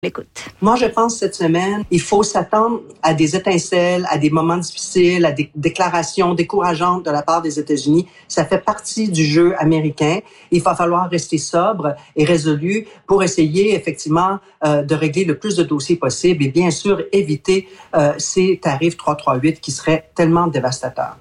Écoute. Moi, je pense cette semaine, il faut s'attendre à des étincelles, à des moments difficiles, à des déclarations décourageantes de la part des États-Unis. Ça fait partie du jeu américain. Il va falloir rester sobre et résolu pour essayer effectivement de régler le plus de dossiers possible et bien sûr éviter ces tarifs 338 qui seraient tellement dévastateurs.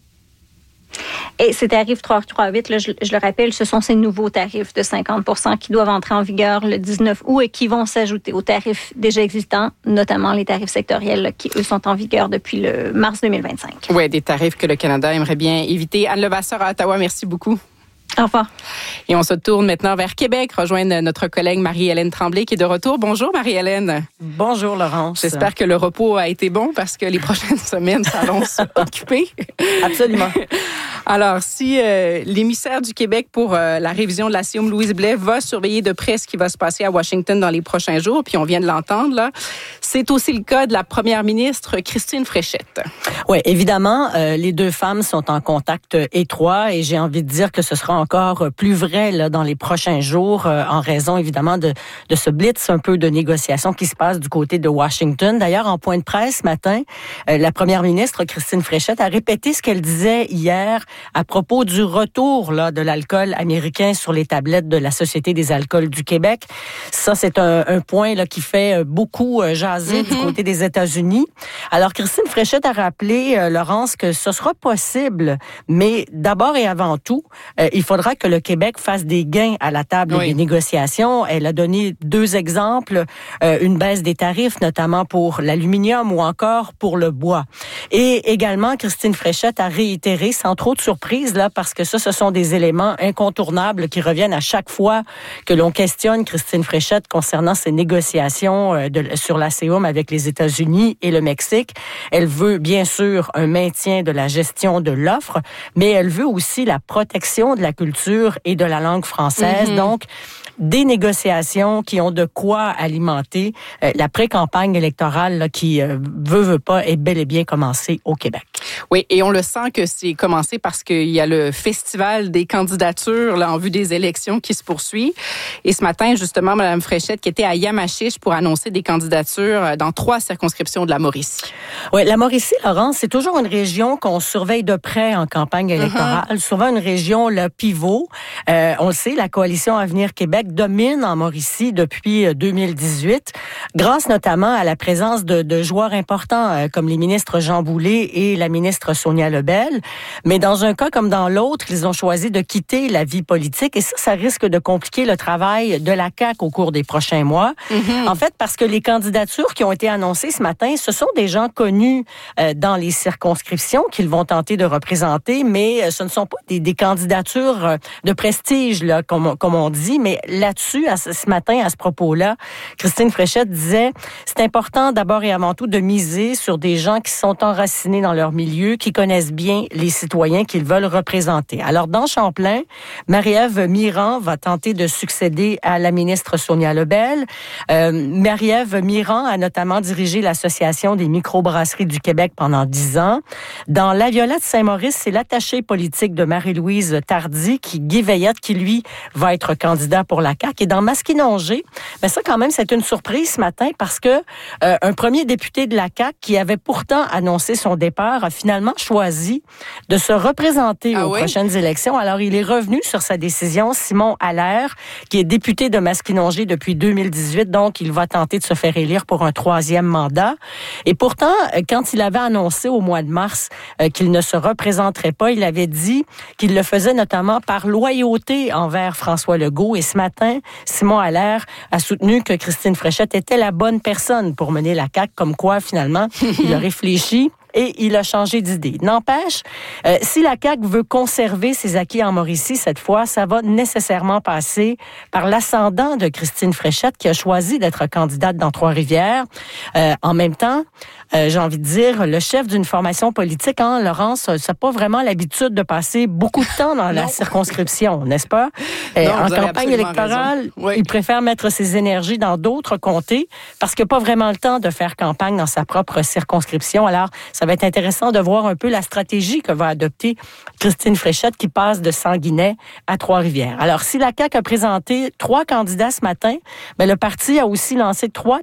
Et ces tarifs 338, là, je le rappelle, ce sont ces nouveaux tarifs de 50 % qui doivent entrer en vigueur le 19 août et qui vont s'ajouter aux tarifs déjà existants, notamment les tarifs sectoriels là, qui, eux, sont en vigueur depuis le mars 2025. Oui, des tarifs que le Canada aimerait bien éviter. Anne Levasseur à Ottawa, merci beaucoup. Au revoir. Et on se tourne maintenant vers Québec, rejoindre notre collègue Marie-Hélène Tremblay qui est de retour. Bonjour Marie-Hélène. Bonjour Laurence. J'espère que le repos a été bon parce que les prochaines semaines s'annoncent occupées. Absolument. Alors, si l'émissaire du Québec pour la révision de la CIUM, Louise Blais, va surveiller de près ce qui va se passer à Washington dans les prochains jours, puis on vient de l'entendre, là, c'est aussi le cas de la première ministre Christine Fréchette. Oui, évidemment, les deux femmes sont en contact étroit et j'ai envie de dire que ce sera encore plus vrai là, dans les prochains jours en raison évidemment de ce blitz un peu de négociations qui se passe du côté de Washington. D'ailleurs, en point de presse ce matin, la première ministre Christine Fréchette a répété ce qu'elle disait hier à propos du retour là, de l'alcool américain sur les tablettes de la Société des alcools du Québec. Ça, c'est un point là, qui fait beaucoup jaser du côté des États-Unis. Alors, Christine Fréchette a rappelé, Laurence, que ce sera possible, mais d'abord et avant tout, il faudra que le Québec fasse des gains à la table des négociations. Elle a donné 2 exemples, une baisse des tarifs, notamment pour l'aluminium ou encore pour le bois. Et également, Christine Fréchette a réitéré, sans trop de surprise, là, parce que ce sont des éléments incontournables qui reviennent à chaque fois que l'on questionne Christine Fréchette concernant ses négociations sur la CIUM avec les États-Unis et le Mexique. Elle veut, bien sûr, un maintien de la gestion de l'offre, mais elle veut aussi la protection de la culture et de la langue française. Donc, des négociations qui ont de quoi alimenter la pré-campagne électorale là, qui, veut pas, est bel et bien commencée au Québec. Oui, et on le sent que c'est commencé parce qu'il y a le festival des candidatures là, en vue des élections qui se poursuit. Et ce matin, justement, Mme Fréchette qui était à Yamachiche pour annoncer des candidatures dans 3 circonscriptions de la Mauricie. Oui, la Mauricie, Laurence, c'est toujours une région qu'on surveille de près en campagne électorale. Souvent une région, le pivot. On le sait, la coalition Avenir Québec domine en Mauricie depuis 2018, grâce notamment à la présence de joueurs importants comme les ministres Jean Boulet et la ministre Sonia Lebel. Mais dans un cas comme dans l'autre, ils ont choisi de quitter la vie politique et ça risque de compliquer le travail de la CAQ au cours des prochains mois. En fait, parce que les candidatures qui ont été annoncées ce matin, ce sont des gens connus dans les circonscriptions qu'ils vont tenter de représenter, mais ce ne sont pas des candidatures de prestige, là, comme on dit. Mais là-dessus, ce matin, à ce propos-là, Christine Fréchette disait « C'est important d'abord et avant tout de miser sur des gens qui sont enracinés dans leur milieu, qui connaissent bien les citoyens qu'ils veulent représenter. » Alors, dans Champlain, Marie-Ève Mirand va tenter de succéder à la ministre Sonia Lebel. Marie-Ève Mirand a notamment dirigé l'Association des microbrasseries du Québec pendant 10 ans. Dans La Violette Saint-Maurice, c'est l'attaché politique de Marie-Louise Tardy, Guy Veillette, qui lui va être candidat pour la CAQ. Et dans Masquinongé, mais ça quand même, c'est une surprise ce matin parce que un premier député de la CAQ qui avait pourtant annoncé son départ a finalement choisi de se représenter aux prochaines élections. Alors, il est revenu sur sa décision. Simon Allaire, qui est député de Masquinongé depuis 2018, donc il va tenter de se faire élire pour un 3e mandat. Et pourtant, quand il avait annoncé au mois de mars qu'il ne se représenterait pas, il avait dit qu'il le faisait notamment par loyauté envers François Legault. Et ce matin, Simon Allaire a soutenu que Christine Fréchette était la bonne personne pour mener la CAQ, comme quoi, finalement, il a réfléchi et il a changé d'idée. N'empêche, si la CAQ veut conserver ses acquis en Mauricie cette fois, ça va nécessairement passer par l'ascendant de Christine Fréchette qui a choisi d'être candidate dans Trois-Rivières. En même temps, j'ai envie de dire, le chef d'une formation politique, Laurence, ça n'a pas vraiment l'habitude de passer beaucoup de temps dans la circonscription, n'est-ce pas? En campagne électorale, il préfère mettre ses énergies dans d'autres comtés parce qu'il n'a pas vraiment le temps de faire campagne dans sa propre circonscription. Alors, ça Ça va être intéressant de voir un peu la stratégie que va adopter Christine Fréchette qui passe de Sanguinet à Trois-Rivières. Alors, si la CAQ a présenté 3 candidats ce matin, le parti a aussi lancé 3